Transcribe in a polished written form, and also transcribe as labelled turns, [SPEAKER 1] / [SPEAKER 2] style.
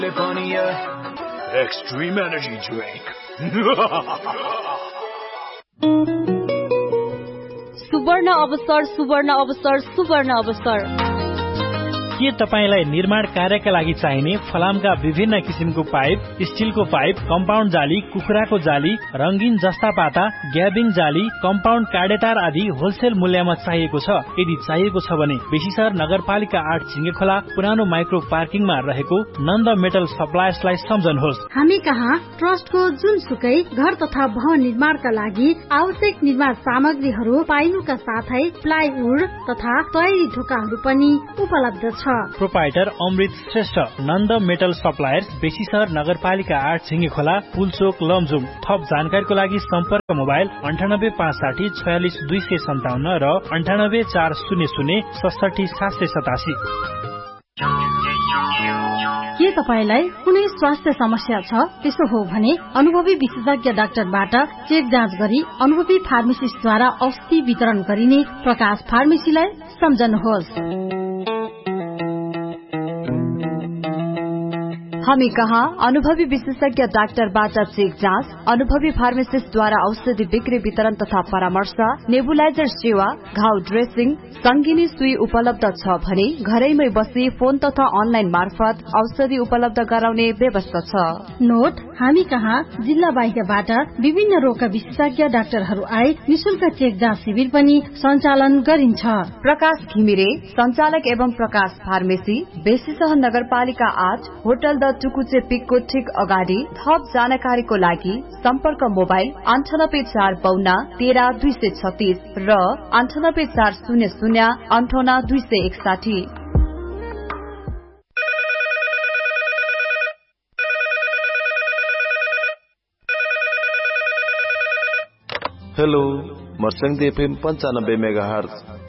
[SPEAKER 1] Extreme energy drink.
[SPEAKER 2] सुवर्ण अवसर सुवर्ण अवसर सुवर्ण अवसर।
[SPEAKER 3] के तपाईलाई निर्माण कार्यका लागि चाहिने फलामका विभिन्न किसिमको पाइप, स्टिलको पाइप, कम्पाउन्ड जाली, कुखुराको जाली, रंगीन जस्ता पाता, ग्याबिङ जाली, कम्पाउन्ड काडेतार आदि होलसेल मूल्यमा चाहिएको छ? यदि चाहिएको छ भने बेसीसर नगरपालिका 8 छिङ्गेखोला पुरानो माइक्रो पार्किङमा रहेको नन्द मेटल सप्लायर्सलाई सम्झनुहोस्।
[SPEAKER 4] हामी कहाँ ट्रस्टको जुनसुकै घर तथा भवन निर्माणका लागि आवश्यक निर्माण सामग्रीहरू पाइनुका साथै प्लाइवुड तथा तयारी ढोकाहरू पनि उपलब्ध छ।
[SPEAKER 3] प्रोपाइटर अमृत श्रेष्ठ, नन्द मेटल सप्लायर्स, बेसीसर नगरपालिका 8 छिङ्गेखोला, पुलचोक, लमजुङ। थप जानकारीको लागि सम्पर्क मोबाइल 9856 46 257 र 9840067787।
[SPEAKER 4] के तपाईलाई कुनै स्वास्थ्य समस्या छ? त्यसो हो भने अनुभवी विशेषज्ञ डाक्टरबाट चेक जाँच गरी अनुभवी फार्मेसिस्टद्वारा औषधि वितरण गरिने प्रकाश फार्मेसीलाई सम्झनुहोस्।
[SPEAKER 5] हामी कहाँ अनुभवी विशेषज्ञ डाक्टरबाट चेक जाँच, अनुभवी फार्मासिस्टद्वारा औषधि बिक्री वितरण तथा परामर्श, नेबुलाइजर सेवा, घाउ ड्रेसिङ, संगिनी सुई उपलब्ध छ भने घरैमै बसी फोन तथा अनलाइन मार्फत औषधि उपलब्ध गराउने व्यवस्था छ।
[SPEAKER 4] नोट, हामी कहाँ जिल्ला बाहिरबाट विभिन्न रोगका विशेषज्ञ डाक्टरहरू आए निशुल्क चेक जाँच शिविर पनि सञ्चालन गरिन्छ।
[SPEAKER 5] प्रकाश घिमिरे, संचालक एवं प्रकाश फार्मेसी, बेसीसह नगरपालिका 8, होटल द टुकुचे पिकको ठीक अगाडि। थप जानकारीको लागि सम्पर्क मोबाइल 9845 13 236 र 9840 58 261।
[SPEAKER 6] Hello, मर्सङ्गी FM 95 megahertz